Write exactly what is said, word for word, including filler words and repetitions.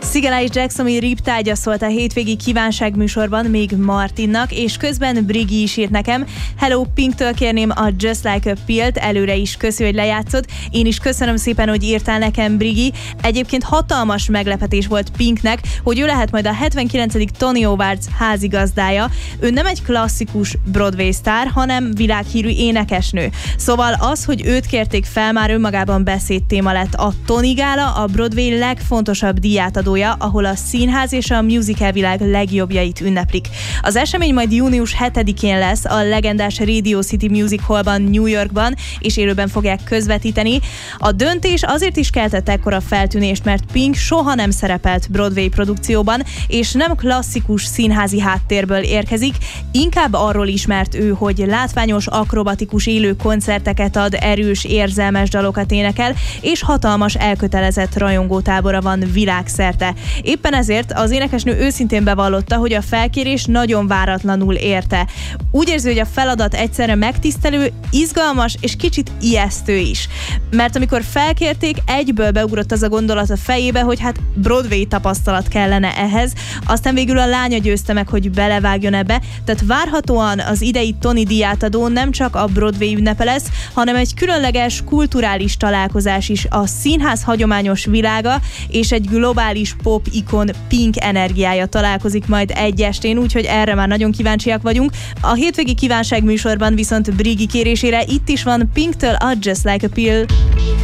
Sigala és Jacksomi Riptide szólt a hétvégi kívánság műsorban még Martinnak, és közben Brigi is írt nekem: Hello, Pinktől kérném a Just Like a Pill-t, előre is köszi, hogy lejátszott. Én is köszönöm szépen, hogy írtál nekem, Brigi. Egyébként hatalmas meglepetés volt Pinknek, hogy ő lehet majd a hetvenkilencedik Tony Awards házigazdája. Ő nem egy klasszikus Broadway sztár, hanem világhírű énekesnő. Szóval az, hogy őt kérték fel, már önmagában beszédtéma lett. A Tony Gála a Broadway legfontosabb díjátadója, ahol a színház és a musical világ legjobbjait ünneplik. Az esemény majd június hetedikén lesz a legendás Radio City Music Hallban, New Yorkban, és élőben fogják közvetíteni. A döntés azért is keltett ekkora feltűnést, mert Pink soha nem szerepelt Broadway produkcióban, és nem klasszikus színházi háttérből érkezik, inkább arról ismert ő, hogy látványos, akrobatikus élő koncerteket ad, erős, érzelmes dalokat énekel, és hatalmas elkötelezett rajongótábora van világszerte. Éppen ezért az énekesnő őszintén bevallotta, hogy a felkérés nagyon váratlanul érte. Úgy érzi, hogy a feladat egyszerre megtisztelő, izgalmas és kicsit ijesztő is. Mert amikor felkérték, egyből beugrott az a gondolat a fejébe, hogy hát Broadway tapasztalat kellene ehhez, aztán végül a lánya győzte meg, hogy belevágjon ebbe, tehát várhatóan az idei Tony díjátadó nem csak a Broadway ünnepe lesz, hanem egy különleges kulturális találkozás is, a színház hagyományos világa és egy globális pop ikon Pink energiája találkozik majd egy estén, úgyhogy erre már nagyon kíváncsiak vagyunk. A hétvégi kívánság műsorban viszont Brigi kérésére itt is van Pinktől a Just Like a Pill.